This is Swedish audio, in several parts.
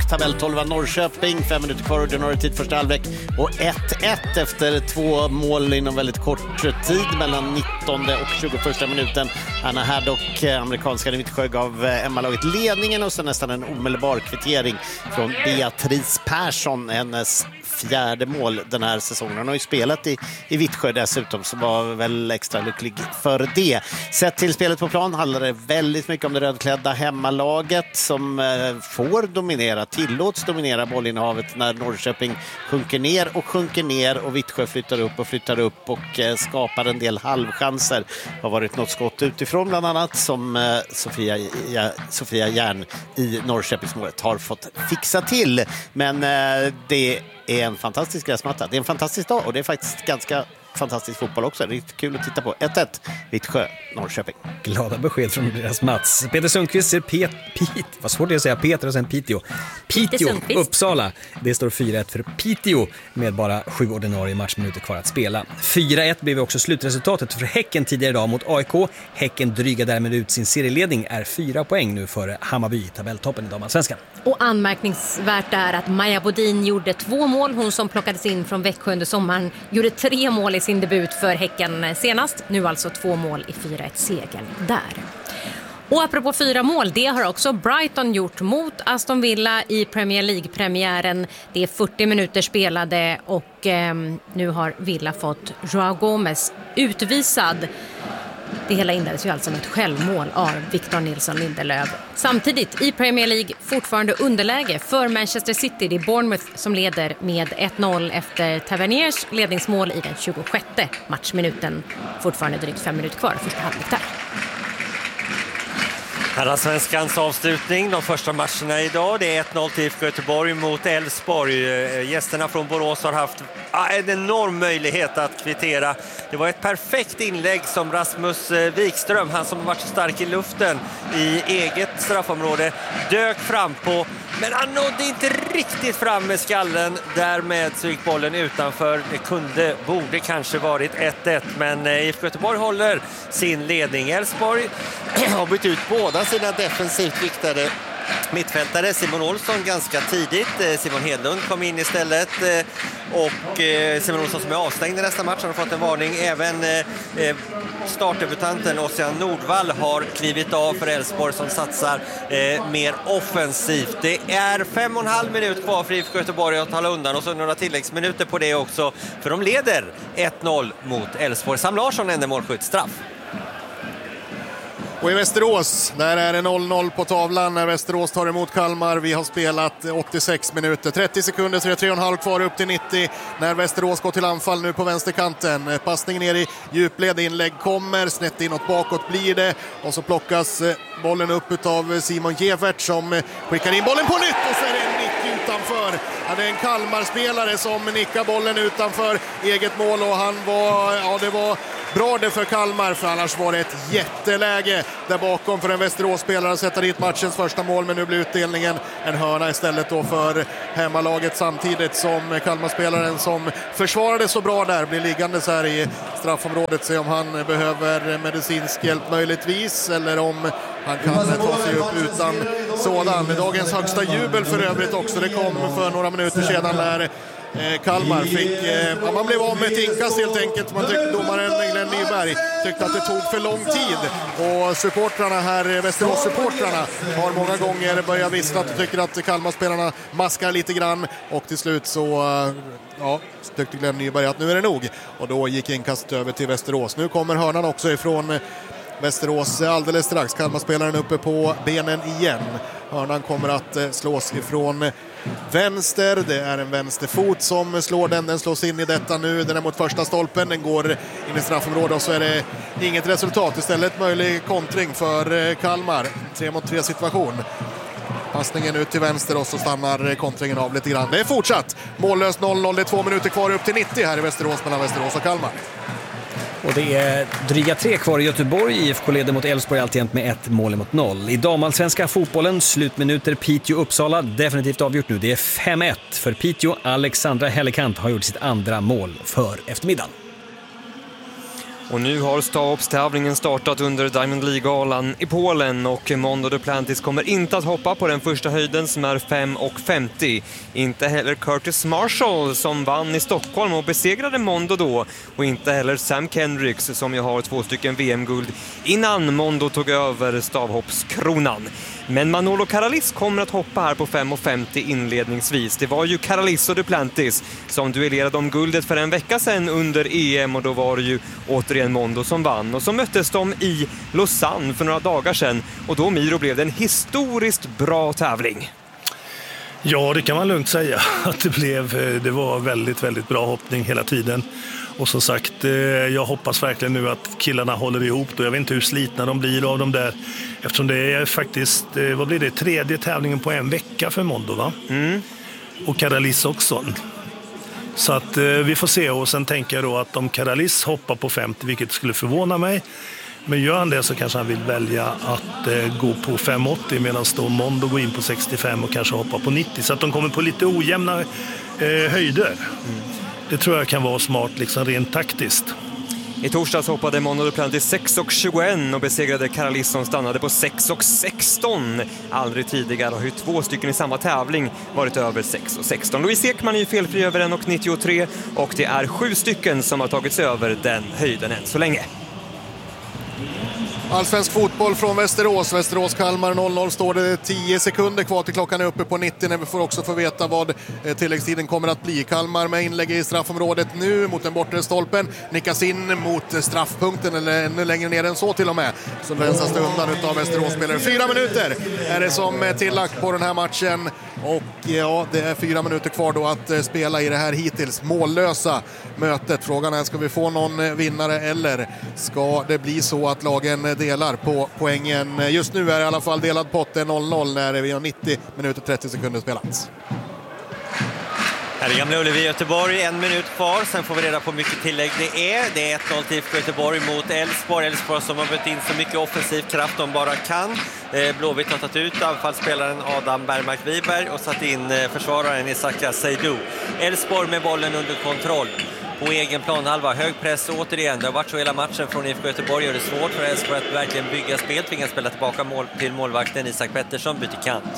tabell 12 Norrköping, 5 minuter kvar ordinarie tid första halvlek och 1-1 efter 2 mål inom väldigt kort tid mellan 19 och 21 minuten. Anna Haddock, amerikanska Vittsjö, gav Emma-laget ledningen och sen nästan en omedelbar kvittering från Beatrice Persson, hennes 4:e mål den här säsongen. Hon har ju spelat i Vittsjö dessutom, så var väl extra lycklig för det. Sett till spelet på plan handlar det väldigt mycket om det rödklädda hemmalaget som får dominera, tillåts dominera bollinnehavet när Norrköping sjunker ner och Vittsjö flyttar upp och skapar en del halvchanser. Det har varit något skott utifrån bland annat som Sofia Järn i Norrköpingsmålet har fått fixa till. Men det är en fantastisk gräsmatta. Det är en fantastisk dag och det är faktiskt ganska fantastisk fotboll också. Riktigt kul att titta på. 1-1 Vittsjö, Norrköping. Glada besked från deras Mats. Peter Sundqvist ser vad svårt det är att säga Peter och sen Piteå, Uppsala. Det står 4-1 för Piteå med bara 7 ordinarie matchminuter kvar att spela. 4-1 blev också slutresultatet för Häcken tidigare idag mot AIK. Häcken drygar därmed ut sin serieledning, är 4 poäng nu före Hammarby i tabelltoppen i damallsvenskan. Och anmärkningsvärt är att Maja Bodin gjorde 2 mål. Hon som plockades in från Växjö under sommaren gjorde 3 mål i sin debut för Häcken senast. Nu alltså 2 mål i 4-1-segern där. Och apropå 4 mål, det har också Brighton gjort mot Aston Villa i Premier League-premiären. Det är 40 minuter spelade och nu har Villa fått Joao Gomez utvisad. Det hela inleddes ju alltså med ett självmål av Victor Nilsson Lindelöf. Samtidigt i Premier League fortfarande underläge för Manchester City. Det är Bournemouth som leder med 1-0 efter Taverniers ledningsmål i den 26:e matchminuten. Fortfarande drygt 5 minuter kvar första halvlek där. Herrasvenskans avslutning, de första matcherna idag. Det är 1-0 till IFK Göteborg mot Elfsborg. Gästerna från Borås har haft en enorm möjlighet att kvittera. Det var ett perfekt inlägg som Rasmus Wikström, han som har varit så stark i luften i eget straffområde, dök fram på. Men han nådde inte riktigt fram med skallen. Därmed så gick bollen utanför. Det borde kanske varit 1-1. Men IFK Göteborg håller sin ledning. Elfsborg har bytt ut båda sina defensivt viktade mittfältare. Simon Olsson ganska tidigt. Simon Hedlund kom in istället. Och Simon Olsson som är avstängd i nästa match har fått en varning. Även startdebutanten Ossian Nordvall har klivit av för Elfsborg som satsar mer offensivt. Det är 5,5 minuter kvar för IFK Göteborg att hålla undan och så några tilläggsminuter på det också. För de leder 1-0 mot Elfsborg. Sam Larsson ände målskytt, straff. Och i Västerås, där är det 0-0 på tavlan när Västerås tar emot Kalmar. Vi har spelat 86 minuter, 30 sekunder, så det är 3,5 kvar upp till 90 när Västerås går till anfall nu på vänsterkanten. Passning ner i djupled, inlägg kommer, snett inåt bakåt blir det. Och så plockas bollen upp av Simon Gefert som skickar in bollen på nytt och så är det en nick utanför. Ja, det är en Kalmar-spelare som nickar bollen utanför eget mål och det var bra det för Kalmar, för annars var det ett jätteläge där bakom för en Västerås-spelare att sätta dit matchens första mål, men nu blir utdelningen en hörna istället då för hemmalaget, samtidigt som Kalmar-spelaren som försvarade så bra där blir liggande så här i straffområdet. Se om han behöver medicinsk hjälp möjligtvis eller om han kan ta sig upp utan sådan. Dagens högsta jubel för övrigt också, det kom för några minuter sedan när Kalmar fick, man blev av med ett inkast helt enkelt. Man tyckte domaren Glenn Nyberg tyckte att det tog för lång tid och supportrarna här, Västerås-supportrarna har många gånger börjat vissla och tycker att Kalmar-spelarna maskar lite grann och till slut så tyckte Glenn Nyberg att nu är det nog och då gick inkast över till Västerås. Nu kommer hörnan också ifrån Västerås alldeles strax. Kalmar-spelaren uppe på benen igen. Hörnan kommer att slås ifrån vänster. Det är en vänsterfot som slår den. Den slås in i detta nu. Den är mot första stolpen. Den går in i straffområdet och så är det inget resultat. Istället möjlig kontring för Kalmar. 3-mot-3 situation. Passningen ut till vänster och så stannar kontringen av lite grann. Det är fortsatt. Mållöst 0-0. Det är 2 minuter kvar upp till 90 här i Västerås mellan Västerås och Kalmar. Och det är dryga 3 kvar i Göteborg. IFK leder mot Elfsborg alltjämt med 1-0. I damallsvenska fotbollen, slutminuter Piteå-Uppsala, definitivt avgjort nu. Det är 5-1 för Piteå. Alexandra Hellekant har gjort sitt andra mål för eftermiddagen. Och nu har stavhoppstävlingen startat under Diamond League-galan i Polen och Mondo Duplantis kommer inte att hoppa på den första höjden som är 5,50. Inte heller Curtis Marshall som vann i Stockholm och besegrade Mondo då, och inte heller Sam Kendricks som ju har 2 stycken VM-guld innan Mondo tog över stavhoppskronan. Men Manolo Karalis kommer att hoppa här på 5,50 inledningsvis. Det var ju Karalis och Duplantis som duellerade om guldet för en vecka sedan under EM, och då var det ju återigen Mondo som vann. Och så möttes de i Lausanne för några dagar sedan, och då Miro blev det en historiskt bra tävling. Ja, det kan man lugnt säga att det var väldigt, väldigt bra hoppning hela tiden. Och som sagt, jag hoppas verkligen nu att killarna håller ihop. Och jag vet inte hur slitna de blir av dem där. Eftersom det är faktiskt, vad blir det, 3:e tävlingen på en vecka för Mondo, va? Mm. Och Karalis också. Så att vi får se. Och sen tänker jag då att om Karalis hoppar på 50, vilket skulle förvåna mig. Men gör han det så kanske han vill välja att gå på 5,80 medan då Mondo går in på 65 och kanske hoppar på 90. Så att de kommer på lite ojämna höjder. Mm. Det tror jag kan vara smart liksom rent taktiskt. I torsdags hoppade Mondo Duplantis 6,21 och besegrade Karalis som stannade på 6,16. Aldrig tidigare har ju 2 stycken i samma tävling varit över 6,16. Louise Ekman är ju felfri över 1,93 och det är 7 stycken som har tagits över den höjden än så länge. Allsvensk fotboll från Västerås. Västerås-Kalmar 0-0 står det 10 sekunder kvar till klockan är uppe på 90 när vi får också få veta vad tilläggstiden kommer att bli. Kalmar med inlägg i straffområdet nu mot den bortre stolpen. Nickas in mot straffpunkten eller ännu längre ner än så till och med. Så rensas det undan utav Västerås-spelare. 4 minuter är det som är tillagt på den här matchen. Och ja, det är 4 minuter kvar då att spela i det här hittills mållösa mötet. Frågan är, ska vi få någon vinnare eller ska det bli så att lagen delar på poängen? Just nu är det i alla fall delad pott, det är 0-0 när vi har 90 minuter 30 sekunder spelats. Här är Gamla Ullevi i Göteborg, 1 minut kvar, sen får vi reda på mycket tillägg det är. Det är 1-0 till Göteborg mot Elfsborg. Elfsborg som har bytt in så mycket offensiv kraft de bara kan. Blåvitt har tagit ut anfallsspelaren Adam Bergmark-Wiberg och satt in försvararen Isaka Seydou. Elfsborg med bollen under kontroll. På egen planhalva, hög press återigen. Det har varit så hela matchen från IFK Göteborg och det är svårt för Elfsborg att verkligen bygga spel. Tvingas spela tillbaka till målvakten Isak Pettersson, byter kant.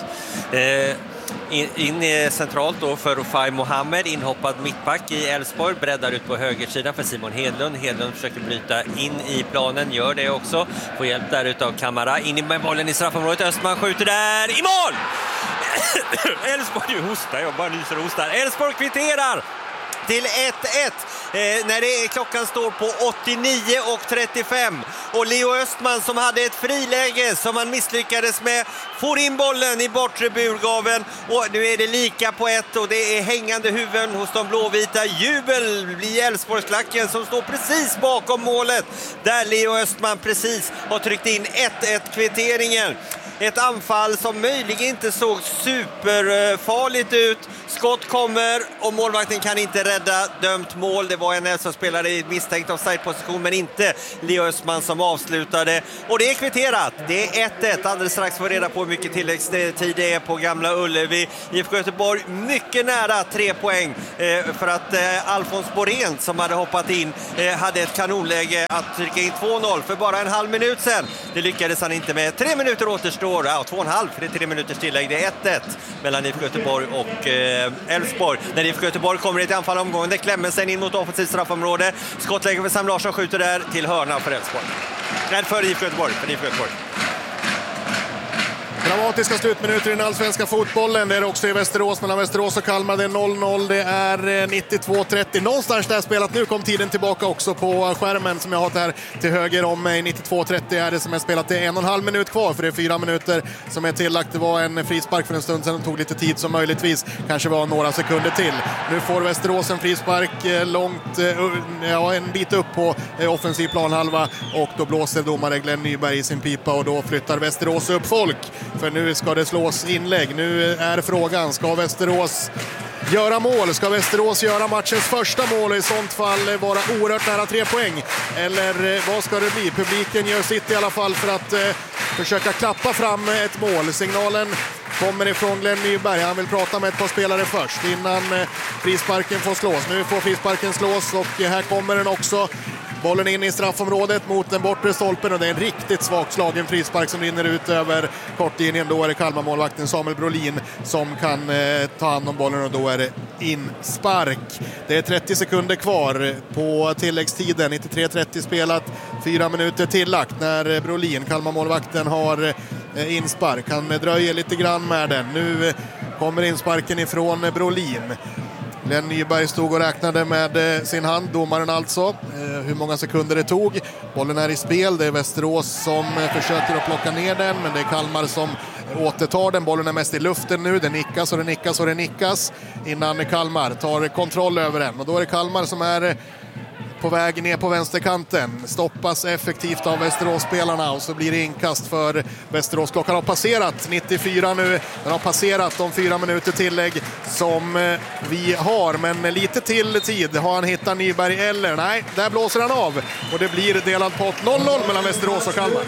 In centralt då för Rufai Mohamed, inhoppad mittback i Elfsborg, breddar ut på högersidan för Simon Hedlund. Hedlund försöker bryta in i planen, gör det också. Får hjälp där utav Kamara. In med bollen i straffområdet, Östman skjuter där, i mål! Elfsborg hostar, jag bara nyser och hostar. Elfsborg kvitterar till 1-1 när klockan står på 89:35 och Leo Östman som hade ett friläge som han misslyckades med får in bollen i bortre burgaven och nu är det lika på 1 och det är hängande huvuden hos de blåvita. Jubel i Elfsborgsklacken som står precis bakom målet där Leo Östman precis har tryckt in 1-1 kvitteringen. Ett anfall som möjligen inte såg superfarligt ut. Skott kommer och målvakten kan inte rädda dömt mål. Det var en Elfsborgsspelare i misstänkt offside-position men inte Leo Östman som avslutade. Och det är kvitterat. Det är 1-1. Alldeles strax får vi reda på hur mycket tilläggstid det är på Gamla Ullevi. IFK Göteborg mycket nära 3 poäng för att Alfons Borén som hade hoppat in hade ett kanonläge att trycka in 2-0 för bara en halv minut sedan. Det lyckades han inte med. 3 minuter återstår. 2,5 för det är 3 minuters tillägg. Det är 1-1 mellan IFK Göteborg och Elfsborg. När IFK Göteborg kommer i ett anfall omgående. Klemmensen in mot offensivt straffområde. Skottläge för Sam Larsson skjuter där till hörna för Elfsborg. Nej, för IFK Göteborg. Dramatiska slutminuter i den allsvenska fotbollen. Det är också i Västerås mellan Västerås och Kalmar. Det är 0-0. Det är 92:30. Någonstans där spelat. Nu kom tiden tillbaka också på skärmen som jag har här till höger om mig. 92:30 är det som är spelat. Det är 1,5 minut kvar för det är 4 minuter som är tillagt. Det var en frispark för en stund sedan. Det tog lite tid som möjligtvis kanske var några sekunder till. Nu får Västerås en frispark långt, en bit upp på offensiv planhalva och då blåser domare Glenn Nyberg i sin pipa och då flyttar Västerås upp folk. För nu ska det slås inlägg. Nu är frågan, ska Västerås göra mål? Ska Västerås göra matchens första mål och i sånt fall vara oerhört nära 3 poäng? Eller vad ska det bli? Publiken gör sitt i alla fall för att försöka klappa fram ett mål. Signalen kommer ifrån Glenn Nyberg. Han vill prata med ett par spelare först innan frisparken får slås. Nu får frisparken slås och här kommer den också. Bollen in i straffområdet mot den bortre stolpen och det är en riktigt svagt slagen frispark som rinner ut över kortlinjen. Då är det Kalmar-målvakten Samuel Brolin som kan ta hand om bollen och då är det inspark. Det är 30 sekunder kvar på tilläggstiden. 93-30 spelat, 4 minuter tillagt när Brolin, Kalmar-målvakten, har inspark. Han dröjer lite grann med den. Nu kommer insparken ifrån Brolin. Glenn Nyberg stod och räknade med sin hand, domaren alltså, hur många sekunder det tog. Bollen är i spel, det är Västerås som försöker att plocka ner den, men det är Kalmar som återtar den. Bollen är mest i luften nu, det nickas och det nickas och det nickas innan Kalmar tar kontroll över den. Och då är det Kalmar som är på väg ner på vänsterkanten. Stoppas effektivt av Västerås-spelarna och så blir det inkast för Västerås. Klockan har passerat 94 nu. Den har passerat de 4 minuter tillägg som vi har. Men lite till tid. Har han hittat Nyberg eller? Nej, där blåser han av. Och det blir delad pott 0-0 mellan Västerås och Kalmar.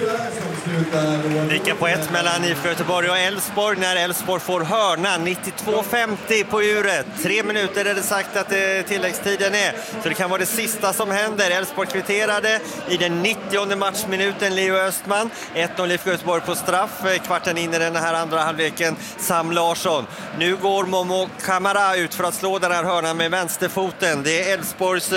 Lika på 1 mellan IFK Göteborg och Elfsborg när Elfsborg får hörna. 92:50 på uret. 3 minuter är det sagt att tilläggstiden är. Så det kan vara det sista som händer. Elfsborg kvitterade i den 90:e matchminuten Leo Östman. 1-0 IFK Göteborg på straff. Kvarten in i den här andra halvleken Sam Larsson. Nu går Momo Kamara ut för att slå den här hörnan med vänsterfoten. Det är Elfsborgs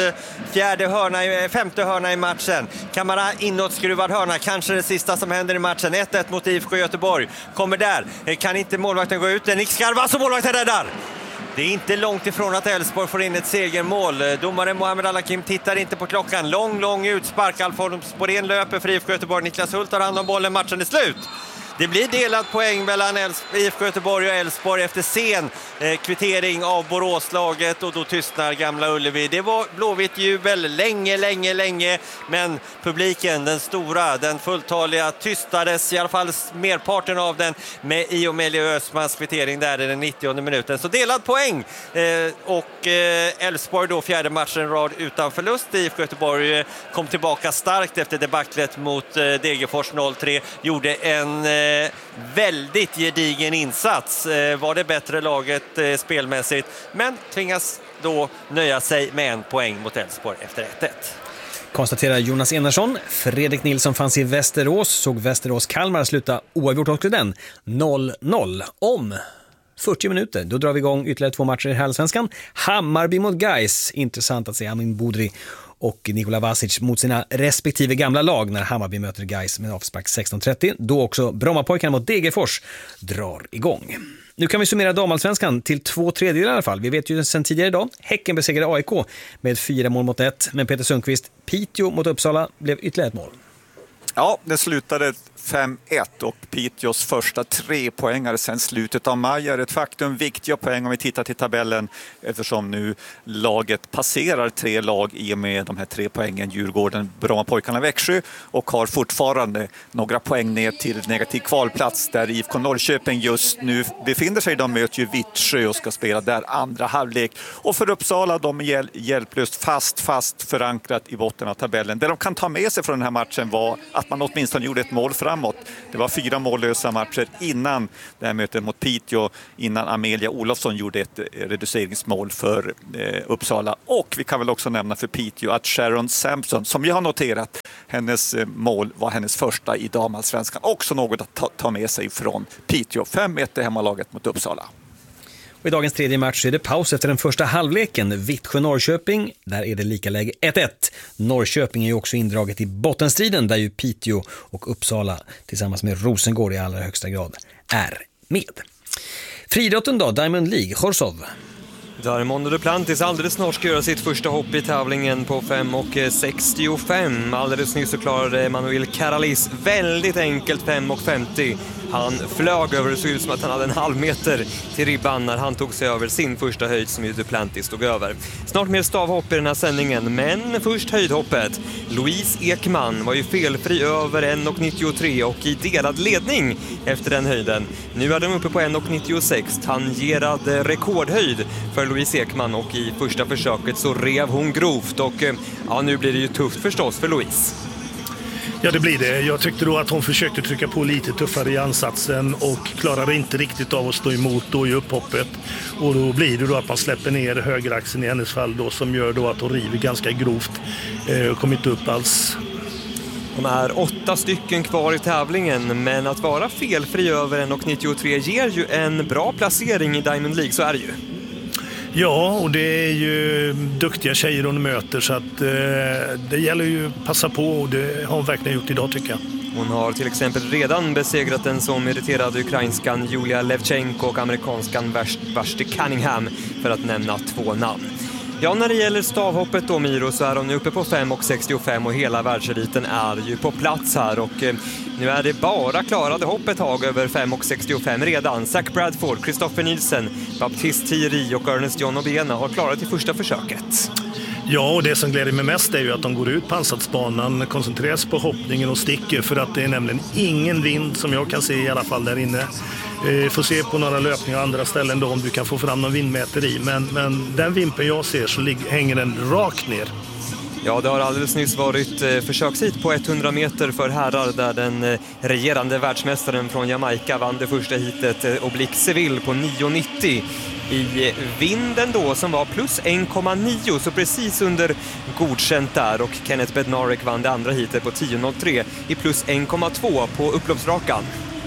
femte hörna i matchen. Kamara inåtskruvad hörna. Kanske det sista som händer i matchen. 1-1 mot IFK Göteborg. Kommer där. Kan inte målvakten gå ut? Nick Skarvas och målvakten räddar. Det är inte långt ifrån att Elfsborg får in ett segermål. Domaren Mohamed Al-Hakim tittar inte på klockan. Lång utspark. Alfons Borén löper för IFK Göteborg. Niklas Hult tar hand om bollen. Matchen är slut. Det blir delad poäng mellan IFK Göteborg och Elfsborg efter sen kvittering av Boråslaget och då tystnar Gamla Ullevi. Det var blåvitt jubel länge, men publiken, den stora, den fulltaliga, tystades i alla fall merparten av den i och med Leo Östmans kvittering där i den 90:e minuten. Så delad poäng och Elfsborg då fjärde matchen rad utan förlust. IFK Göteborg kom tillbaka starkt efter debaclet mot Degerfors 0-3, gjorde en väldigt gedigen insats. Var det bättre laget spelmässigt, men tvingas då nöja sig med 1 poäng mot Elfsborg efter 1-1. Konstaterar Jonas Enarsson. Fredrik Nilsson fanns i Västerås, såg Västerås-Kalmar sluta oavgjort också den 0-0 om 40 minuter. Då drar vi igång ytterligare 2 matcher i Allsvenskan. Hammarby mot Gais. Intressant att se Amin Budri och Nikola Vasic mot sina respektive gamla lag när Hammarby möter Gais med avspark 16:30. Då också Brommapojkarna mot Degerfors drar igång. Nu kan vi summera damallsvenskan till 2/3 i alla fall. Vi vet ju sedan tidigare idag, Häcken besegrade AIK med 4-1, men Peter Sundqvist, Piteå mot Uppsala blev ytterligare ett mål. Ja, det slutade 5-1 och Piteås första 3-poängare sedan slutet av maj är ett faktum. Viktiga poäng om vi tittar till tabellen eftersom nu laget passerar 3 lag i och med de här 3 poängen. Djurgården, Brommapojkarna, Växjö och har fortfarande några poäng ner till negativ kvalplats där IFK Norrköping just nu befinner sig. De möter ju Vittsjö och ska spela där andra halvlek. Och för Uppsala, de är hjälplöst fast förankrat i botten av tabellen. Det de kan ta med sig från den här matchen var att man åtminstone gjorde ett mål framåt. Det var 4 mållösa matcher innan det här mötet mot Piteå, innan Amelia Olofsson gjorde ett reduceringsmål för Uppsala. Och vi kan väl också nämna för Piteå att Sharon Sampson, som jag har noterat, hennes mål var hennes första i damallsvenskan. Också något att ta med sig från Piteå. 5-1 i hemmalaget mot Uppsala. Och i dagens tredje match är det paus efter den första halvleken. Vittsjö-Norrköping, där är det lika läge 1-1. Norrköping är ju också indraget i bottenstriden där ju Piteå och Uppsala tillsammans med Rosengård i allra högsta grad är med. Friidrotten då, Diamond League, Horsov. Där Mondo Duplantis alldeles snart ska göra sitt första hopp i tävlingen på 5,65. Alldeles nyss så klarade Manuel Caralis väldigt enkelt 5,50. Han flög över, det såg ut som att han hade en halv meter till ribban när han tog sig över sin första höjd som ju Duplantis stod över. Snart mer stavhopp i den här sändningen, men först höjdhoppet. Louise Ekman var ju felfri över 1,93 och i delad ledning efter den höjden. Nu är de uppe på 1,96, tangerad rekordhöjd för Louise Ekman och i första försöket så rev hon grovt och ja, nu blir det ju tufft förstås för Louise. Ja, det blir det. Jag tyckte då att hon försökte trycka på lite tuffare i ansatsen och klarade inte riktigt av att stå emot då i upphoppet. Och då blir det då att man släpper ner högeraxeln i hennes fall då, som gör då att hon river ganska grovt och kommer inte upp alls. De är 8 stycken kvar i tävlingen, men att vara felfri över 1,93 ger ju en bra placering i Diamond League, så är det ju. Ja, och det är ju duktiga tjejer hon möter, så att det gäller ju att passa på, och det har hon verkligen gjort idag tycker jag. Hon har till exempel redan besegrat den som irriterade ukrainskan Julia Levchenko och amerikanskan Vashti Cunningham, för att nämna 2 namn. Ja, när det gäller stavhoppet då, Miro, så är hon uppe på 5,65 och hela världseliten är ju på plats här, och nu är det bara klarade hopp ett tag över 5,65 redan. Zach Bradford, Christopher Nielsen, Baptiste Thierry och Ernest John Obena har klarat i första försöket. Ja, och det som gläder mig mest är ju att de går ut på ansatsbanan, koncentrerar sig på hoppningen och sticker, för att det är nämligen ingen vind som jag kan se i alla fall där inne. Får se på några löpningar och andra ställen då om du kan få fram någon vindmätare i, men den vimpen jag ser så hänger den rakt ner. Ja, det har alldeles nyss varit försökshit på 100 meter för herrar där den regerande världsmästaren från Jamaica vann det första hitet, Oblique Seville, på 9,90 i vinden då, som var plus 1,9, så precis under godkänt där, och Kenneth Bednarek vann det andra hitet på 10,03 i plus 1,2 på upploppsrakan.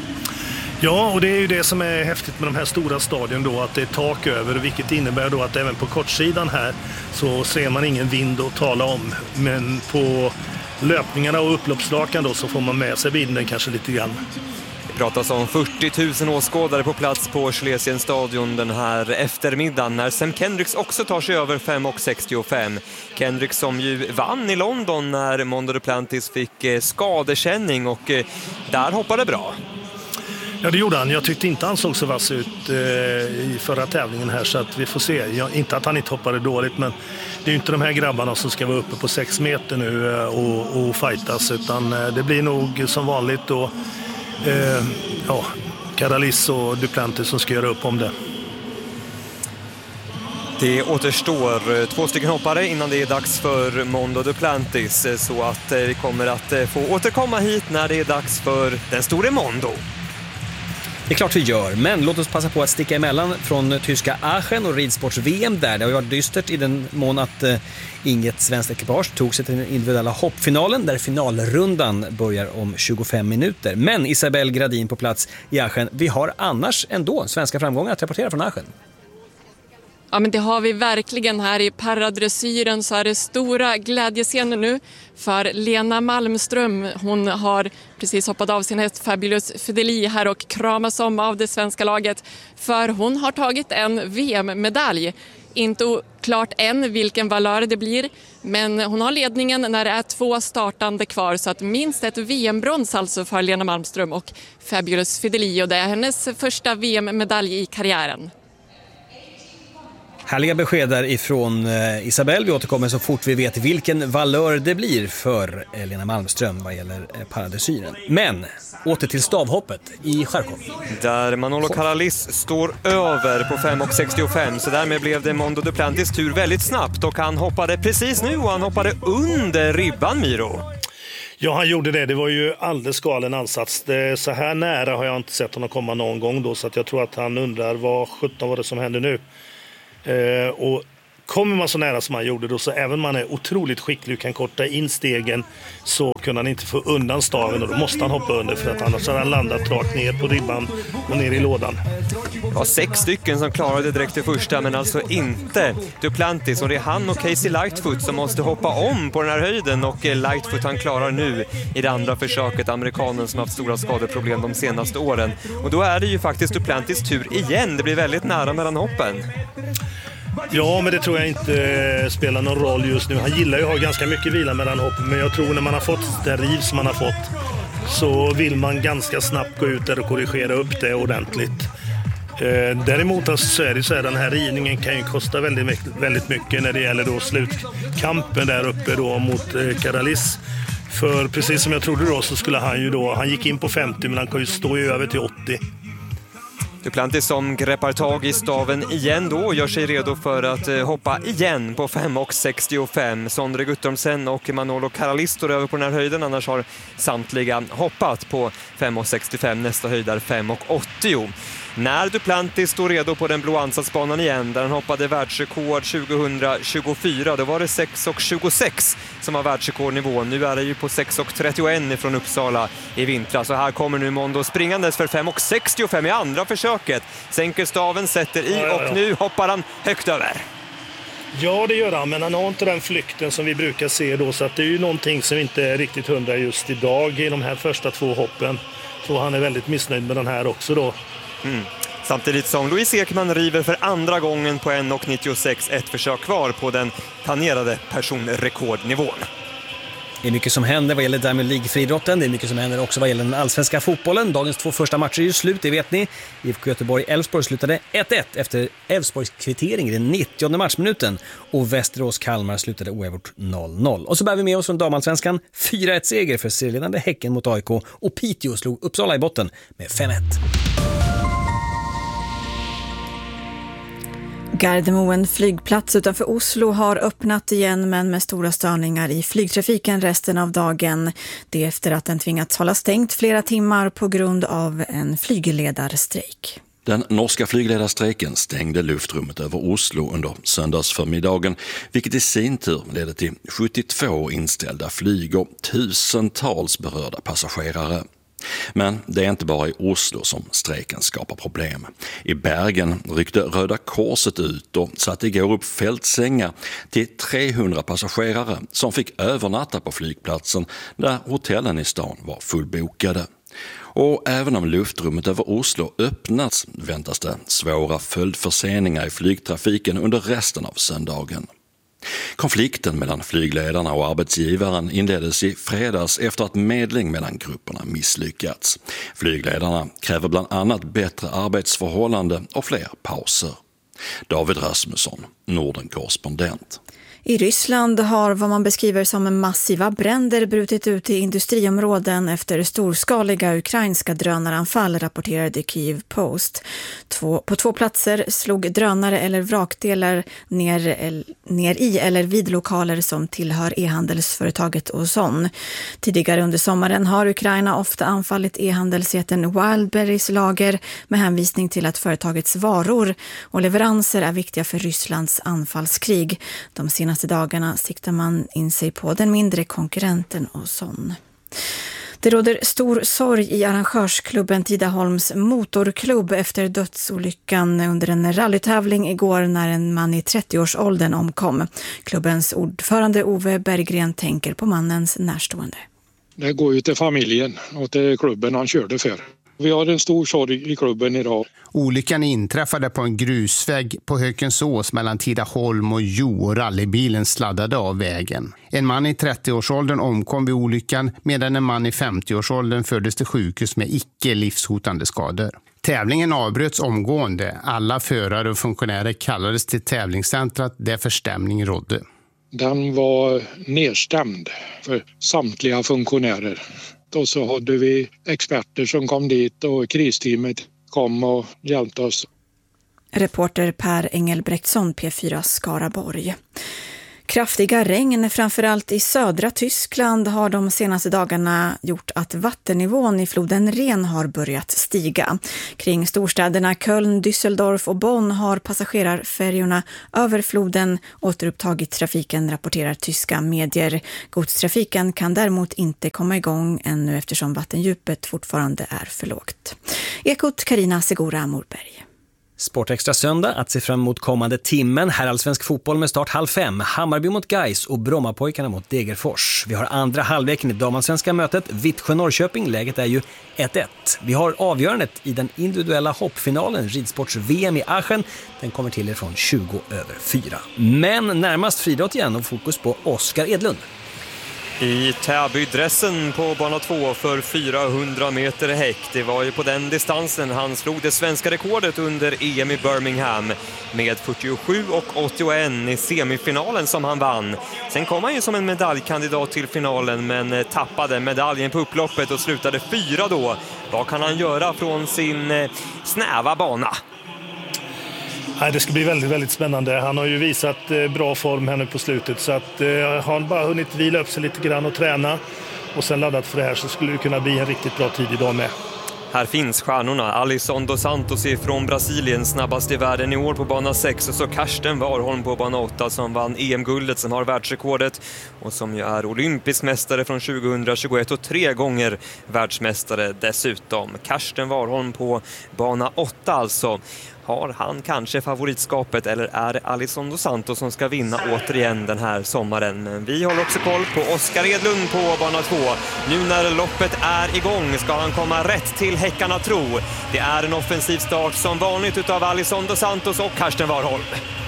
Ja, och det är ju det som är häftigt med de här stora stadien då, att det är tak över, vilket innebär då att även på kortsidan här så ser man ingen vind att tala om, men på löpningarna och upploppsrakan då så får man med sig vinden kanske lite grann. Det pratas om 40 000 åskådare på plats på Schlesien stadion den här eftermiddagen, när Sam Kendricks också tar sig över 5,65. Kendricks som ju vann i London när Mondo Duplantis fick skadekänning, och där hoppade bra. Ja, det gjorde han. Jag tyckte inte han såg så vass ut i förra tävlingen här, så att vi får se. Inte att han inte hoppade dåligt, men det är ju inte de här grabbarna som ska vara uppe på 6 meter nu och fightas, utan det blir nog som vanligt då Caralis och Duplantis som ska göra upp om det. Det återstår 2 stycken hoppare innan det är dags för Mondo Duplantis, så att vi kommer att få återkomma hit när det är dags för den store Mondo. Det är klart vi gör, men låt oss passa på att sticka emellan från tyska Aachen och ridsports-VM där. Det har varit dystert i den mån att inget svenskt ekipage tog sig till den individuella hoppfinalen, där finalrundan börjar om 25 minuter. Men Isabelle Gradin på plats i Aachen. Vi har annars ändå svenska framgångar att rapportera från Aachen. Ja, men det har vi verkligen. Här i paradressyren så är det stora glädjescener nu för Lena Malmström. Hon har precis hoppat av sin häst Fabulous Fidelie här och kramas om av det svenska laget, för hon har tagit en VM-medalj. Inte klart än vilken valör det blir, men hon har ledningen när det är 2 startande kvar, så att minst ett VM-brons alltså för Lena Malmström och Fabulous Fidelie, och det är hennes första VM-medalj i karriären. Härliga besked där ifrån Isabelle. Vi återkommer så fort vi vet vilken valör det blir för Lena Malmström vad gäller paradressyren. Men åter till stavhoppet i Charkov. Där Manolo Caralis står över på 5,65, så därmed blev det Mondo Duplantis tur väldigt snabbt, och han hoppade precis nu och han hoppade under ribban, Miro. Ja, han gjorde det. Det var ju alldeles galen ansats. Så här nära har jag inte sett honom komma någon gång då, så att jag tror att han undrar vad 17 var det som hände nu. Och kommer man så nära som han gjorde då, så även om man är otroligt skicklig och kan korta in stegen, så kunde han inte få undan staven, och då måste han hoppa under, för att annars har han landat rakt ner på ribban och ner i lådan. Det var 6 stycken som klarade direkt till första, men alltså inte Duplantis, och det är han och Casey Lightfoot som måste hoppa om på den här höjden, och Lightfoot han klarar nu i det andra försöket, amerikanen som haft stora skadeproblem de senaste åren, och då är det ju faktiskt Duplantis tur igen. Det blir väldigt nära mellan hoppen. Ja, men det tror jag inte spelar någon roll just nu. Han gillar ju att ha ganska mycket vila mellan hoppen, men jag tror när man har fått den riv som man har fått, så vill man ganska snabbt gå ut där och korrigera upp det ordentligt. Däremot så är det så här, den här ridningen kan ju kosta väldigt mycket när det gäller då slutkampen där uppe då mot Caralis. För precis som jag trodde då, så skulle han gick in på 50, men han kan ju stå över till 80. Duplantis som greppar tag i staven igen då och gör sig redo för att hoppa igen på 5,65. Sondre Guttormsen och Manolo Carali står över på den här höjden, annars har samtliga hoppat på 5,65. Nästa höjd är 5,80. När Duplantis står redo på den blå ansatsbanan igen, där han hoppade världsrekord 2024, då var det 6,26 som var världsrekordnivån. Nu är det ju på 6,31 från Uppsala i vintras. Så här kommer nu Mondo springandes för 5,65 i andra försöket. Sänker staven, sätter i och nu hoppar han högt över. Ja, det gör han, men han har inte den flykten som vi brukar se då, så att det är ju någonting som inte är riktigt 100 just idag i de här första 2 hoppen. Så han är väldigt missnöjd med den här också då. Samtidigt som Louise Ekman river för andra gången på 1,96, ett försök kvar på den planerade personrekordnivån. Det är mycket som händer vad gäller Diamond League-friidrotten. Det är mycket som händer också vad gäller den allsvenska fotbollen. Dagens 2 första matcher är ju slut, det vet ni. IFK Göteborg-Elfsborg slutade 1-1 efter Elfsborgs kvittering i den 90:e matchminuten. Och Västerås-Kalmar slutade oavgjort 0-0. Och så bär vi med oss från damallsvenskan 4-1-seger för serieledande Häcken mot AIK. Och Piteå slog Uppsala i botten med 5-1. Gardermoen flygplats utanför Oslo har öppnat igen, men med stora störningar i flygtrafiken resten av dagen. Det är efter att den tvingats hålla stängt flera timmar på grund av en flygledarstrejk. Den norska flygledarstrejken stängde luftrummet över Oslo under söndagsförmiddagen, vilket i sin tur ledde till 72 inställda flyg och tusentals berörda passagerare. Men det är inte bara i Oslo som strejken skapar problem. I Bergen ryckte Röda Korset ut och satte igår upp fältsängar till 300 passagerare som fick övernatta på flygplatsen där hotellen i stan var fullbokade. Och även om luftrummet över Oslo öppnats väntas det svåra följdförseningar i flygtrafiken under resten av söndagen. Konflikten mellan flygledarna och arbetsgivaren inleddes i fredags efter att medling mellan grupperna misslyckats. Flygledarna kräver bland annat bättre arbetsförhållande och fler pauser. David Rasmusson, Norden-korrespondent. I Ryssland har vad man beskriver som massiva bränder brutit ut i industriområden efter storskaliga ukrainska drönaranfall, rapporterade Kyiv Post. På 2 platser slog drönare eller vrakdelar ner i eller vid lokaler som tillhör e-handelsföretaget Ozon. Tidigare under sommaren har Ukraina ofta anfallit e-handelsjätten Wildberries lager med hänvisning till att företagets varor och leveranser är viktiga för Rysslands anfallskrig. De senaste dagarna siktar man in sig på den mindre konkurrenten Ozon. Det råder stor sorg i arrangörsklubben Tidaholms motorklubb efter dödsolyckan under en rallytävling igår när en man i 30-årsåldern omkom. Klubbens ordförande Ove Berggren tänker på mannens närstående. Det går ju till familjen och till klubben han körde för. Vi har en stor sorg i klubben idag. Olyckan inträffade på en grusväg på Hökensås mellan Tidaholm och Jo och rallybilen sladdade av vägen. En man i 30-årsåldern omkom vid olyckan medan en man i 50-årsåldern fördes till sjukhus med icke livshotande skador. Tävlingen avbröts omgående. Alla förare och funktionärer kallades till tävlingscentrat där förstämning rådde. Den var nedstämd för samtliga funktionärer. Och så hade vi experter som kom dit och kristeamet kom och hjälpte oss. Reporter Per Engelbrektsson, P4 Skaraborg. Kraftiga regn, framförallt i södra Tyskland, har de senaste dagarna gjort att vattennivån i floden Ren har börjat stiga. Kring storstäderna Köln, Düsseldorf och Bonn har passagerarfärjorna över floden återupptagit trafiken, rapporterar tyska medier. Godstrafiken kan däremot inte komma igång ännu eftersom vattendjupet fortfarande är för lågt. Ekot Carina Segura Morberg. Sportextra söndag att se fram emot kommande timmen. Herrallsvensk fotboll med start 4:30. Hammarby mot Gais och Brommapojkarna mot Degerfors. Vi har andra halvleken i damallsvenska mötet. Vittsjö-Norrköping. Läget är ju 1-1. Vi har avgörandet i den individuella hoppfinalen. Ridsports-VM i Aachen. Den kommer till er från 20:04. Men närmast friidrott igen och fokus på Oskar Edlund. I Täby-dressen på bana 2 för 400 meter häck. Det var ju på den distansen han slog det svenska rekordet under EM i Birmingham med 47,81 i semifinalen som han vann. Sen kom han ju som en medaljkandidat till finalen men tappade medaljen på upploppet och slutade 4 då. Vad kan han göra från sin snäva bana? Det ska bli väldigt, väldigt spännande. Han har ju visat bra form här nu på slutet så att har han bara hunnit vila upp sig lite grann och träna och sen laddat för det här så skulle det kunna bli en riktigt bra tid idag med. Här finns stjärnorna. Alisson dos Santos från Brasilien, snabbast i världen i år på bana 6 och så Karsten Warholm på bana 8 som vann EM-guldet, som har världsrekordet och som ju är olympisk mästare från 2021 och 3 gånger världsmästare dessutom. Karsten Warholm på bana 8 alltså. Har han kanske favoritskapet eller är det Alisson dos Santos som ska vinna återigen den här sommaren? Men vi håller också koll på Oskar Edlund på bana 2. Nu när loppet är igång ska han komma rätt till häckarna tro. Det är en offensiv start som vanligt utav Alisson dos Santos och Karsten Warholm.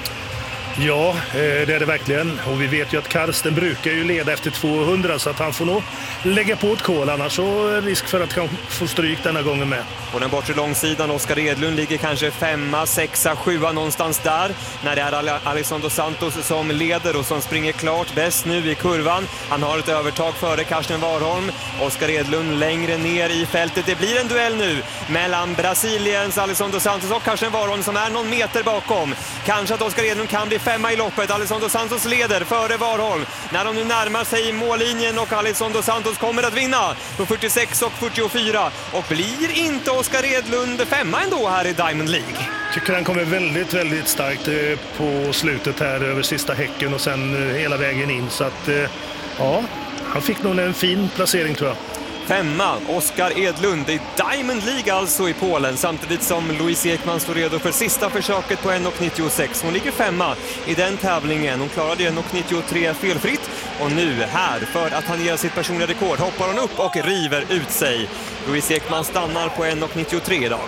Ja, det är det verkligen. Och vi vet ju att Karsten brukar ju leda efter 200 så att han får nog lägga på ett kol. Annars så är risk för att han får stryk denna gången med. På den bortre långsidan, Oskar Edlund ligger kanske 5, 6, 7 någonstans där. När det är Alisson dos Santos som leder och som springer klart bäst nu i kurvan. Han har ett övertag före Karsten Warholm. Oskar Edlund längre ner i fältet. Det blir en duell nu mellan Brasiliens Alisson dos Santos och Karsten Warholm som är någon meter bakom. Kanske att Oskar Edlund kan bli 5 i loppet. Alisson dos Santos leder före Warholm. När de nu närmar sig mållinjen och Alisson dos Santos kommer att vinna på 46 och 44. Och blir inte Oskar Edlund 5 ändå här i Diamond League? Tycker han kommer väldigt, väldigt starkt på slutet här över sista häcken och sen hela vägen in. Så att ja, han fick nog en fin placering tror jag. 5, Oskar Edlund i Diamond League alltså i Polen, samtidigt som Louise Ekman står redo för sista försöket på 1,96. Hon ligger 5 i den tävlingen. Hon klarade 1,93 felfritt och nu här för att han ger sitt personliga rekord hoppar hon upp och river ut sig. Louise Ekman stannar på 1,93 idag.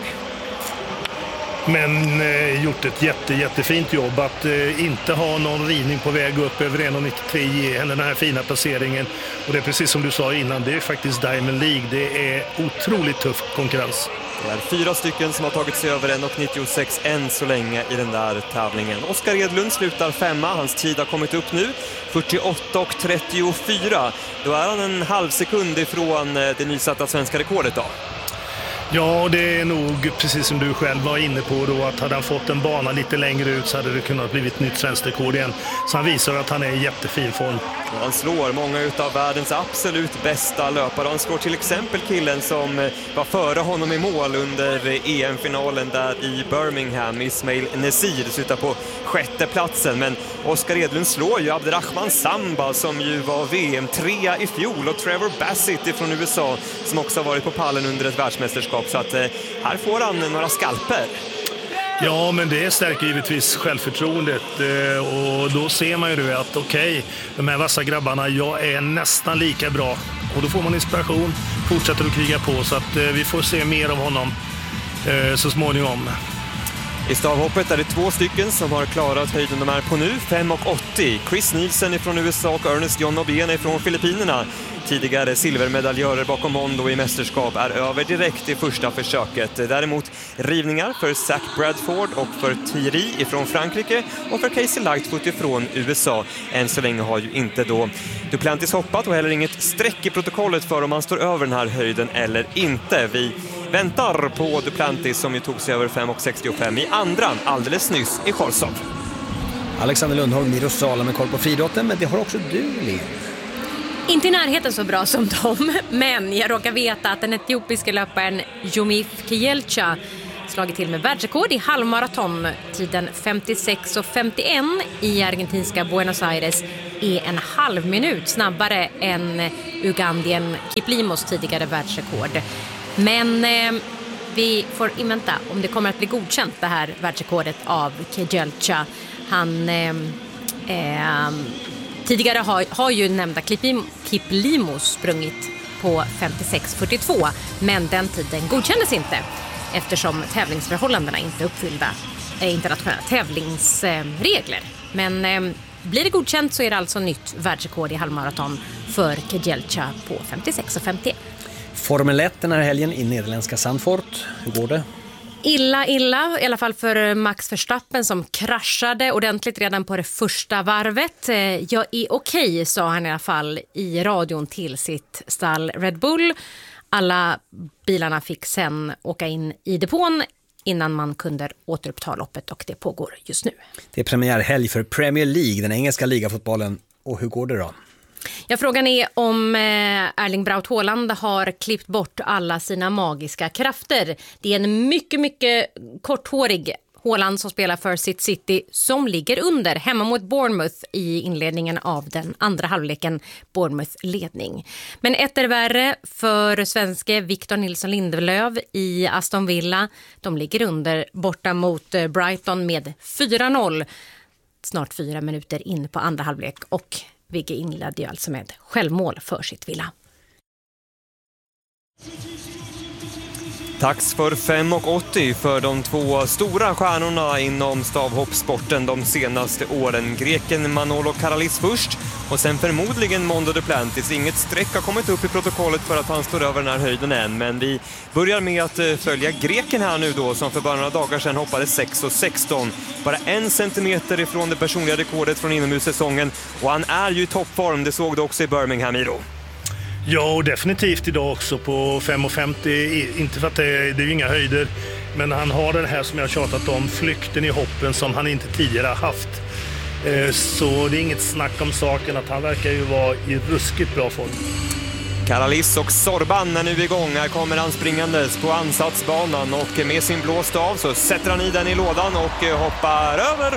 Men gjort ett jättefint jobb att inte ha någon ridning på väg upp över 1,93 ge henne den här fina placeringen. Och det är precis som du sa innan, det är faktiskt Diamond League. Det är otroligt tuff konkurrens. Det är 4 stycken som har tagit sig över 1,96 än så länge i den där tävlingen. Oskar Edlund slutar 5, hans tid har kommit upp nu, 48 och 34. Då är han en halv sekund ifrån det nysatta svenska rekordet då. Ja, det är nog precis som du själv var inne på då, att hade han fått en bana lite längre ut så hade det kunnat bli ett nytt svenskt rekord igen. Så han visar att han är i jättefin form. Han slår många utav världens absolut bästa löpare. Han slår till exempel killen som var före honom i mål under EM-finalen där i Birmingham, Ismail Nesir, slutar på 6:e platsen. Men Oskar Edlund slår ju Abderrahman Samba som ju var VM-3 i fjol och Trevor Bassett från USA som också har varit på pallen under ett världsmästerskap. Så att här får han några skalper. Ja, men det stärker givetvis självförtroendet och då ser man ju att okej, de här vassa grabbarna, jag är nästan lika bra. Och då får man inspiration, fortsätter att kriga på så att vi får se mer av honom så småningom. I stavhoppet är det 2 stycken som har klarat höjden de är på nu, 5,80. Chris Nielsen från USA och Ernest John Obiene från Filippinerna. Tidigare silvermedaljörer bakom Mondo i mästerskap är över direkt i första försöket. Däremot rivningar för Zach Bradford och för Thierry från Frankrike och för Casey Lightfoot från USA. Än så länge har ju inte då Duplantis hoppat och heller inget streck i protokollet för om han står över den här höjden eller inte. Vi väntar på Duplantis som ju tog sig över 5,65 i andra alldeles nyss i Korsov. Alexander Lundholm, Miro Sala med koll på friidrotten, men det har också du, Linn. Inte i närheten så bra som dem, men jag råkar veta att den etiopiska löparen Jomif Kielcha slagit till med världsrekord i halvmaraton. Tiden 56,51 i argentinska Buenos Aires är en halv minut snabbare än Ugandien Kiplimos tidigare världsrekord. Men vi får invänta om det kommer att bli godkänt det här världsrekordet av Kielcha. Han tidigare har ju nämnda Kiplimo sprungit på 56,42, men den tiden godkändes inte eftersom tävlingsförhållandena inte uppfyllda internationella tävlingsregler. Men blir det godkänt så är det alltså nytt världsrekord i halvmaraton för Kejelcha på 56,51. Formel 1 den här helgen i nederländska Zandvoort. Hur går det? Illa, i alla fall för Max Verstappen som kraschade ordentligt redan på det första varvet. Jag är okej, sa han i alla fall i radion till sitt stall Red Bull. Alla bilarna fick sen åka in i depån innan man kunde återuppta loppet och det pågår just nu. Det är premiärhelg för Premier League, den engelska ligafotbollen. Och hur går det då? Ja, frågan är om Erling Braut Haaland har klippt bort alla sina magiska krafter. Det är en mycket korthårig Haaland som spelar för sitt City som ligger under hemma mot Bournemouth i inledningen av den andra halvleken, Bournemouth ledning. Men ett är värre för svenske Victor Nilsson Lindelöf i Aston Villa. De ligger under borta mot Brighton med 4-0. Snart 4 minuter in på andra halvlek och Vigge inledde ju alltså med självmål för sitt Villa. Tack för 5,80 för de två stora stjärnorna inom stavhoppsporten de senaste åren. Greken Manolo Karalis först och sen förmodligen Mondo Duplantis. Inget streck har kommit upp i protokollet för att han står över den här höjden än. Men vi börjar med att följa greken här nu då som för bara några dagar sedan hoppade 6,16. Bara 1 centimeter ifrån det personliga rekordet från inomhussäsongen. Och han är ju i toppform, det såg du också i Birmingham, Miro. Ja, och definitivt idag också på 5,50. Inte för att det är ju inga höjder, men han har den här som jag har tjatat om, flykten i hoppen som han inte tidigare har haft. Så det är inget snack om saken att han verkar ju vara i ruskigt bra form. Karalis och Sorban är nu igång. Här kommer han springandes på ansatsbanan och med sin blå stav så sätter han i den i lådan och hoppar över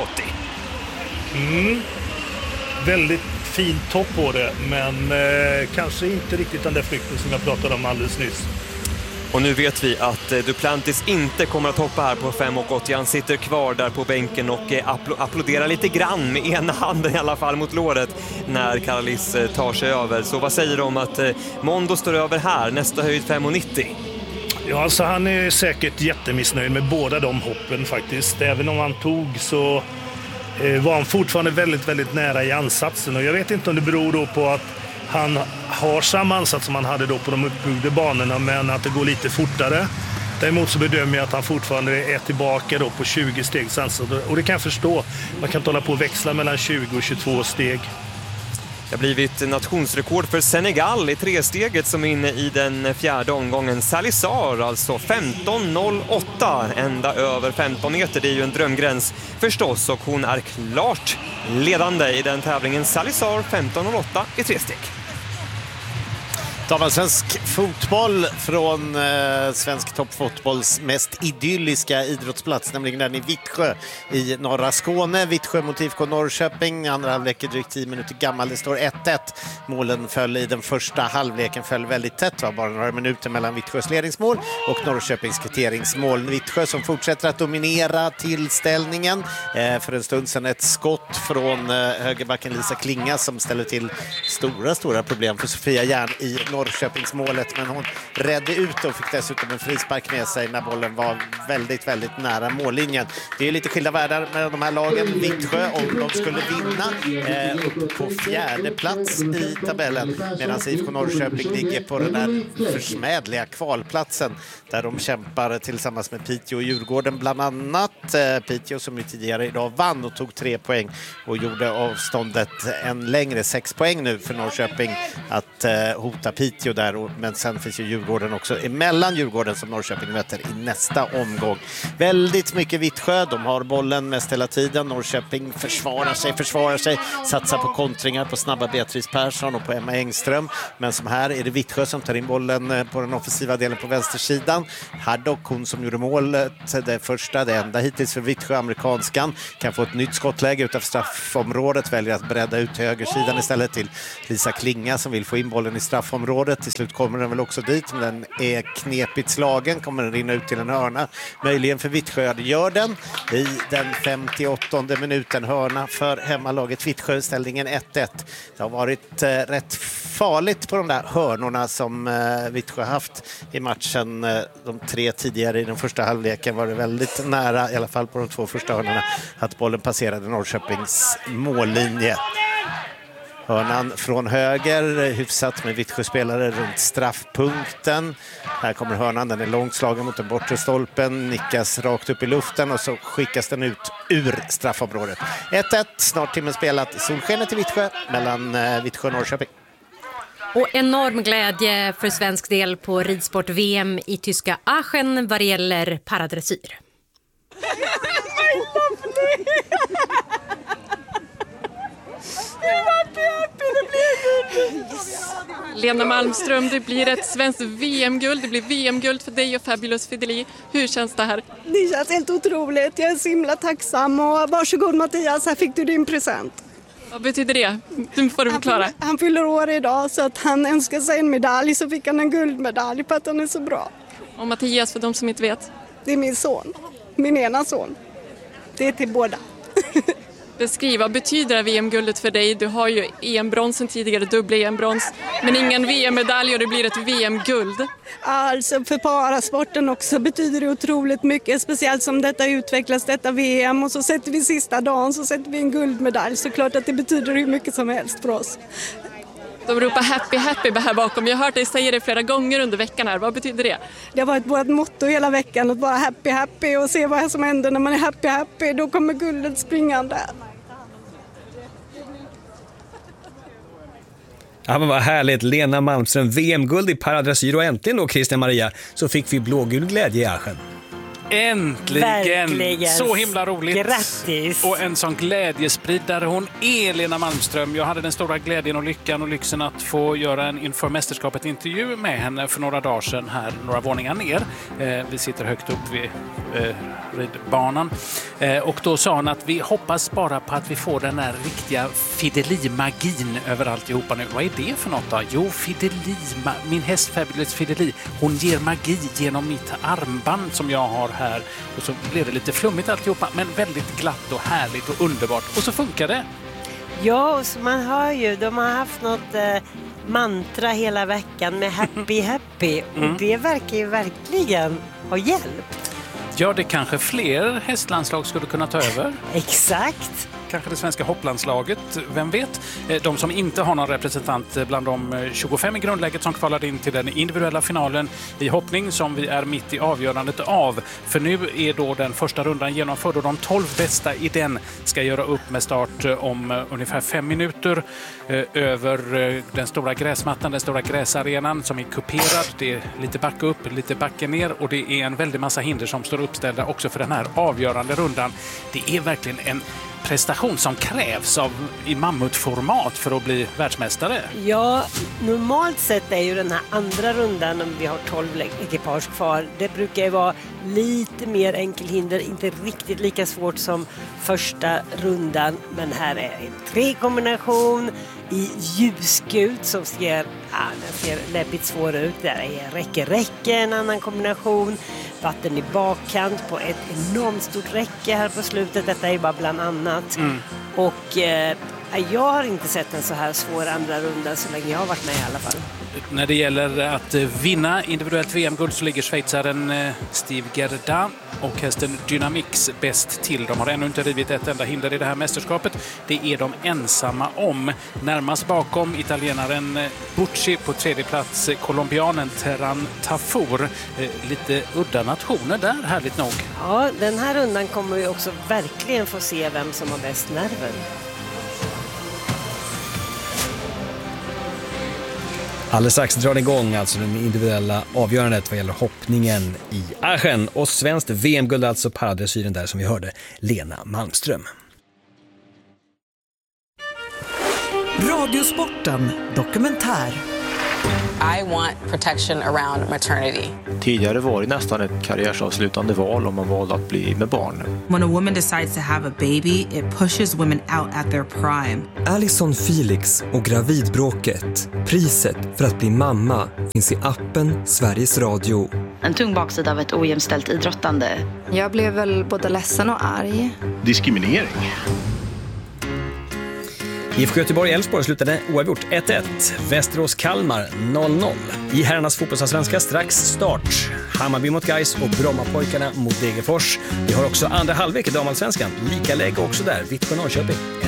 5,80. Väldigt fin topp på det, men kanske inte riktigt den där flykten som jag pratade om alldeles nyss. Och nu vet vi att Duplantis inte kommer att hoppa här på 5,80. Han sitter kvar där på bänken och applåderar lite grann med ena handen i alla fall mot låret när Karalis tar sig över. Så vad säger du om att Mondo står över här, nästa höjd 5,90? Ja, alltså han är säkert jättemissnöjd med båda de hoppen faktiskt. Även om han tog så var han fortfarande väldigt nära i ansatsen. Och jag vet inte om det beror då på att han har samma ansats som han hade då på de uppbyggda banorna, men att det går lite fortare. Däremot så bedömer jag att han fortfarande är tillbaka då på 20 stegs ansats. Och det kan jag förstå. Man kan inte hålla på och växla mellan 20 och 22 steg. Det har blivit nationsrekord för Senegal i 3-steget som är inne i den fjärde omgången. Salazar alltså 15,08, ända över 15 meter. Det är ju en drömgräns förstås och hon är klart ledande i den tävlingen. Salazar 15,08 i 3-steg. Damallsvensk fotboll från svensk toppfotbolls mest idylliska idrottsplats, nämligen den i Vittsjö i norra Skåne. Vittsjö mot IFK Norrköping, andra halvlek är drygt 10 minuter gammal. Det står 1-1. Målen föll i den första halvleken, föll väldigt tätt. Var bara några minuter mellan Vittsjös ledningsmål och Norrköpings kvitteringsmål. Vittsjö som fortsätter att dominera tillställningen. För en stund sedan ett skott från högerbacken Lisa Klinga som ställer till stora problem för Sofia Järn i Norrköpingsmålet, men hon räddade ut och fick dessutom en frispark med sig när bollen var väldigt nära mållinjen. Det är lite skilda världar med de här lagen. Vittsjö, om de skulle vinna, upp på 4:e plats i tabellen, medan IFK Norrköping ligger på den där försmädliga kvalplatsen där de kämpar tillsammans med Piteå och Djurgården bland annat. Piteå som ju tidigare idag vann och tog 3 poäng och gjorde avståndet en längre 6 poäng nu för Norrköping att hota Piteå där, men sen finns ju Djurgården också emellan. Djurgården som Norrköping möter i nästa omgång. Väldigt mycket Vittsjö, de har bollen mest hela tiden. Norrköping försvarar sig, satsar på kontringar på snabba Beatrice Persson och på Emma Engström, men som här är det Vittsjö som tar in bollen på den offensiva delen på vänstersidan. Haddock, hon som gjorde målet, det enda hittills för Vittsjö, amerikanskan, kan få ett nytt skottläge utanför straffområdet, väljer att bredda ut till högersidan istället till Lisa Klinga som vill få in bollen i straffområdet. straffområdet. Till slut kommer den väl också dit, men den är knepigt slagen. Kommer den rinna ut till en hörna. Möjligen för Vittsjö. Det gör den i den 58:e minuten. Hörna för hemmalaget Vittsjö. Ställningen 1-1. Det har varit rätt farligt på de där hörnorna som Vittsjö haft i matchen. De 3 tidigare i den första halvleken var det väldigt nära, i alla fall på de 2 första hörnorna, att bollen passerade Norrköpings mållinje. Hörnan från höger, hyfsat med Vittsjö-spelare runt straffpunkten. Här kommer hörnan, den är långt slagen mot den bortre stolpen, nickas rakt upp i luften och så skickas den ut ur straffområdet. 1-1, snart timmen spelat. Solskenet i Vittsjö mellan Vittsjö och Norrköping. Och enorm glädje för svensk del på ridsport-VM i tyska Aachen vad gäller paradressyr. Lena Malmström, det blir ett svenskt VM-guld. Det blir VM-guld för dig och Fabulous Fideli. Hur känns det här? Det känns helt otroligt. Jag är så himla tacksam. Och varsågod Mattias, här fick du din present. Vad betyder det? Du får förklara. Han fyller år idag, så att han önskar sig en medalj, så fick han en guldmedalj för att han är så bra. Och Mattias, för de som inte vet? Det är min son. Min ena son. Det är till båda. Beskriv, vad betyder VM-guldet för dig? Du har ju EM-bronsen tidigare, dubbla EM-brons, men ingen VM-medalj och det blir ett VM-guld. Alltså för parasporten också betyder det otroligt mycket, speciellt som detta utvecklas, detta VM, och så sätter vi sista dagen så sätter vi en guldmedalj, så klart att det betyder hur mycket som helst för oss. De ropar happy happy här bakom. Jag har hört dig säga det flera gånger under veckan här. Vad betyder det? Det har varit vårt motto hela veckan, att vara happy happy och se vad som händer när man är happy happy. Då kommer guldet springande. Ja, men vad härligt. Lena Malmström, VM-guld i paradressyr, och äntligen då, Christian Maria, så fick vi blågul glädje i Aachen. Äntligen! Verkligen. Så himla roligt. Grattis! Och en sån glädjespridare hon är, Lena Malmström. Jag hade den stora glädjen och lyckan och lyxen att få göra en inför mästerskapet intervju med henne för några dagar sedan här, några våningar ner. Vi sitter högt upp vid ridbanan. Och då sa hon att vi hoppas bara på att vi får den här riktiga Fideli-magin över alltihopa nu. Vad är det för något då? Jo, Fideli, min häst Fabulous Fideli, hon ger magi genom mitt armband som jag har här. Och så blev det lite flummigt alltihopa, men väldigt glatt och härligt och underbart. Och så funkar det. Ja, så man hör ju, de har haft något mantra hela veckan med happy happy. Och det verkar ju verkligen ha hjälpt. Ja, det kanske fler hästlandslag skulle kunna ta över. Exakt. Kanske det svenska hopplandslaget, vem vet? De som inte har någon representant bland de 25 i grundläget som kvalade in till den individuella finalen i hoppning som vi är mitt i avgörandet av. För nu är då den första rundan genomförd och de 12 bästa i den ska göra upp med start om ungefär 5 minuter över den stora gräsmattan, den stora gräsarenan som är kuperad. Det är lite backa upp, lite backa ner och det är en väldig massa hinder som står uppställda också för den här avgörande rundan. Det är verkligen en prestation som krävs i mammutformat för att bli världsmästare. Ja, normalt sett är ju den här andra rundan, om vi har 12 ekipage kvar, det brukar ju vara lite mer enkelhinder, inte riktigt lika svårt som första rundan, men här är en 3-kombination i ljusgult som ser läppigt svår ut. Där är räcke, en annan kombination. Vatten i bakkant på ett enormt stort räcke här på slutet. Detta är bara bland annat. Och jag har inte sett en så här svår andra runda så länge jag har varit med i alla fall. När det gäller att vinna individuellt VM-guld så ligger schweizaren Steve Gerda och hästen Dynamix bäst till. De har ännu inte rivit ett enda hinder i det här mästerskapet. Det är de ensamma om. Närmast bakom italienaren Bucci på tredje plats, colombianen Terran Tafour. Lite udda nationer där, härligt nog. Ja, den här rundan kommer vi också verkligen få se vem som har bäst nerver. Alldeles strax drar igång alltså den individuella avgörandet vad gäller hoppningen i Aachen. Och svenskt VM-guld alltså paradressyren där som vi hörde, Lena Malmström. Radiosporten dokumentär. I want protection around maternity. Tidigare var det nästan ett karriärsavslutande val om man valde att bli med barn. When a woman decides to have a baby, it pushes women out at their prime. Alison Felix och gravidbråket. Priset för att bli mamma finns i appen Sveriges Radio. En tung baksida av ett ojämställt idrottande. Jag blev väl både ledsen och arg. Diskriminering. IFK Göteborg-Elfsborg slutade oavgjort 1-1. Västerås-Kalmar 0-0. I herrarnas fotbollsallsvenska strax start. Hammarby mot Gais och Brommapojkarna mot Degerfors. Vi har också andra halvlek i damallsvenskan. Lika läge också där. Vittsjö-Norrköping